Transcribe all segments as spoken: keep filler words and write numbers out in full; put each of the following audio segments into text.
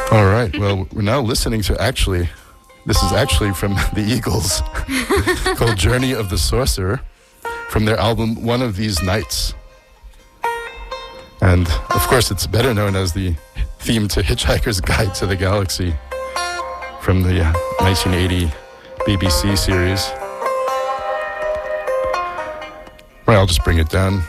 All right. Well, we're now listening to actually, this is actually from the Eagles, called Journey of the Sorcerer, from their album One of These Nights. And, of course, it's better known as the theme to Hitchhiker's Guide to the Galaxy from the uh, nineteen eighty B B C series. Right, I'll just bring it down.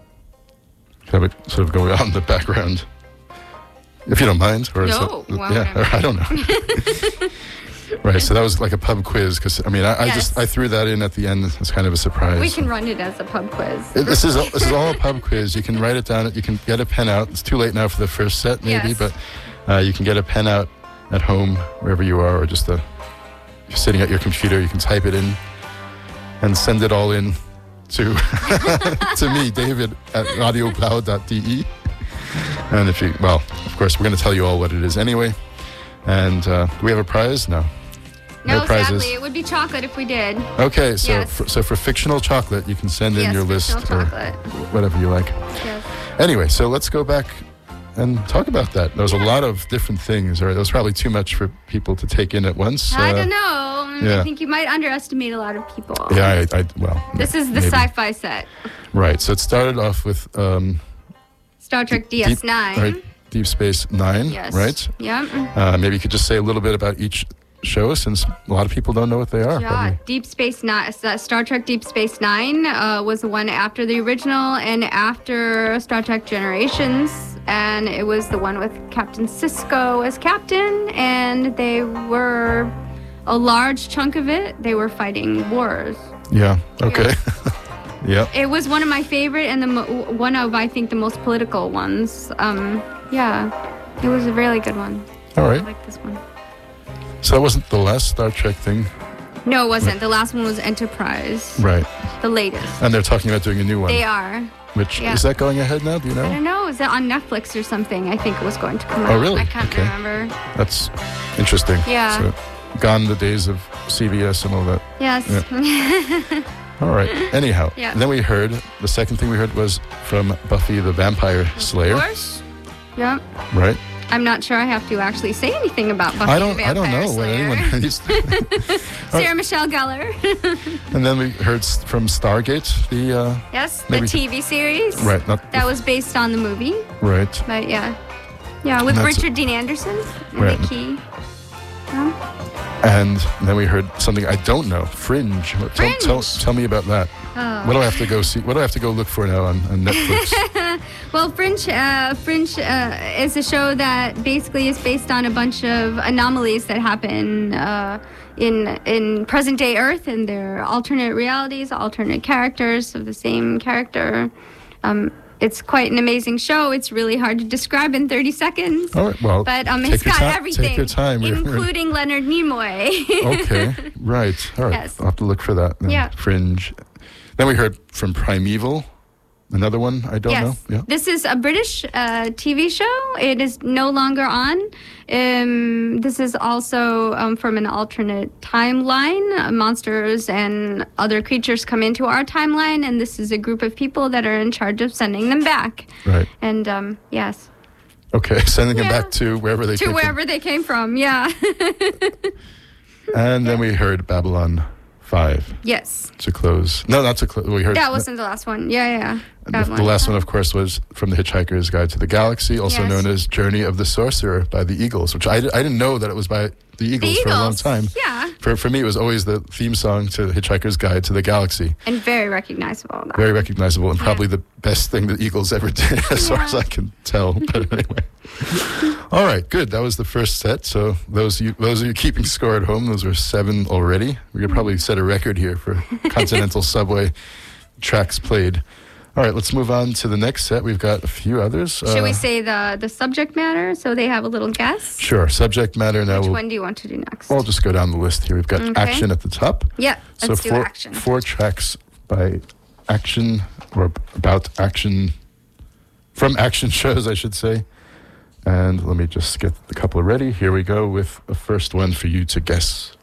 Have it sort of go on in the background. If you don't mind. Or no, it, well, yeah, or I don't know. Right, so that was like a pub quiz, because, I mean, I, I yes. just, I threw that in at the end as kind of a surprise. We can run it as a pub quiz. It, this is this is all a pub quiz. You can write it down. You can get a pen out. It's too late now for the first set, maybe, Yes. but uh, you can get a pen out at home, wherever you are, or just a, if you're sitting at your computer, you can type it in and send it all in to to me, David, at radio cloud dot d e. And if you, well, of course, we're going to tell you all what it is anyway. And uh, do we have a prize? No. No, prizes. sadly, it would be chocolate if we did. Okay, so Yes. for, so for fictional chocolate, you can send in Yes, your list fictional or chocolate. whatever you like. Yes. Anyway, so let's go back and talk about that. There was a lot of different things, or it was probably too much for people to take in at once. I Uh, don't know. yeah. I think you might underestimate a lot of people. Yeah, I, I well. This is the maybe. sci-fi set. Right. So it started off with um, Star Trek D S nine. right, Deep Space Nine. Yes. Right. Yeah. Uh, maybe you could just say a little bit about each show, since a lot of people don't know what they are. Yeah, probably. Deep Space Nine, uh, Star Trek Deep Space Nine uh, was the one after the original and after Star Trek Generations, and it was the one with Captain Sisko as captain, and they were a large chunk of it. They were fighting wars. Yeah. Okay. Yeah. It was one of my favorite and the mo- one of I think the most political ones. Um, yeah, it was a really good one. All I right. like this one. So that wasn't the last Star Trek thing, No, it wasn't. The last one was Enterprise, right? the latest. And they're talking about doing a new one. They are. Which yeah. is that going ahead now? Do you know? I don't know. Is it on Netflix or something? I think it was going to come out. Oh, really? I can't Okay. remember. That's interesting. Yeah. So, gone the days of C B S and all that. Yes. All right. Anyhow, Yeah. then we heard, the second thing we heard was from Buffy the Vampire Slayer, Of course. Yeah. right? I'm not sure I have to actually say anything about Buffy I don't the I don't Vampire know what Slayer. anyone used to. Sarah Michelle Gellar. And then we heard s- from Stargate, the, uh, Yes, the Maybe- T V series. right, not, That was based on the movie, right. but yeah. Yeah, with That's- Richard Dean Anderson in Right. the key. Yeah. And then we heard something I don't know, Fringe. Tell, Fringe. tell, tell me about that. Oh. What do I have to go see? What do I have to go look for now on, on Netflix? Well, Fringe, uh, Fringe uh, is a show that basically is based on a bunch of anomalies that happen uh, in in present day Earth, and they're alternate realities, alternate characters of the same character. Um, it's quite an amazing show. It's really hard to describe in thirty seconds. All right, well, But um, take it's your got ti- everything, Take your time. We're- we're- including Leonard Nimoy. Okay, right. All right. Yes. I'll have to look for that. Then. Yeah. Fringe. Then we heard from Primeval, another one I don't yes. know. Yeah. This is a British uh, T V show. It is no longer on. Um, this is also um, from an alternate timeline. Uh, monsters and other creatures come into our timeline, and this is a group of people that are in charge of sending them back. Right. And um, yes, Okay, sending them Yeah. back to wherever they to came wherever they came from. Yeah. from. And then we heard Babylon five Yes. to close. No, not to close. We heard That wasn't the last one. Yeah, yeah. the, That the last one, of course, was from The Hitchhiker's Guide to the Galaxy, also Yes. known as Journey of the Sorcerer by the Eagles, which I, di- I didn't know that it was by the Eagles, The for a long Eagles. time. Yeah. For, for me, it was always the theme song to The Hitchhiker's Guide to the Galaxy. And very recognizable. That. Very recognizable, and probably the best thing the Eagles ever did, as far Yeah. as I can tell. But anyway. All right, good. That was the first set. So those of you, those of you keeping score at home, those were seven already. We could probably set a record here for Continental Subway tracks played. All right, let's move on to the next set. We've got a few others. Should Uh, we say the, the subject matter so they have a little guess? Sure. Subject matter now. Which We'll, one do you want to do next? well, I'll just go down the list here. We've got Okay. Action at the top. yeah, let's so do four, action. four tracks by Action, or about Action, from Action shows, I should say. And let me just get a couple ready. Here we go with the first one for you to guess.